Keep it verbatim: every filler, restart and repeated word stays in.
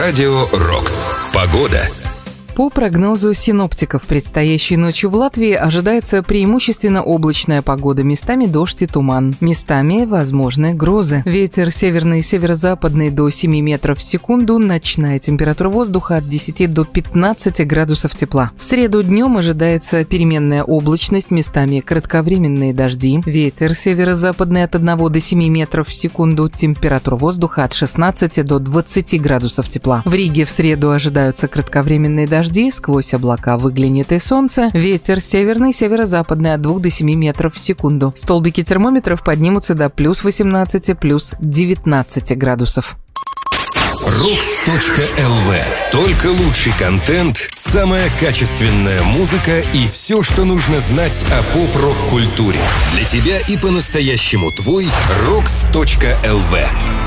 Радио Рокс. Погода. По прогнозу синоптиков, предстоящей ночью в Латвии ожидается преимущественно облачная погода, местами дождь и туман, местами возможны грозы. Ветер северный и северо-западный до семи метров в секунду, ночная температура воздуха от десяти до пятнадцати градусов тепла. В среду днем ожидается переменная облачность, местами кратковременные дожди. Ветер северо-западный от одного до семи метров в секунду, температура воздуха от шестнадцати до двадцати градусов тепла. В Риге в среду ожидаются кратковременные дожди. Дожди, сквозь облака выглянет и солнце. Ветер северный, северо-западный от двух до семи метров в секунду. Столбики термометров поднимутся до плюс восемнадцати, плюс девятнадцати градусов. рокс точка эл ви. Только лучший контент, самая качественная музыка и все, что нужно знать о поп-рок-культуре. Для тебя и по-настоящему твой рокс точка эл ви.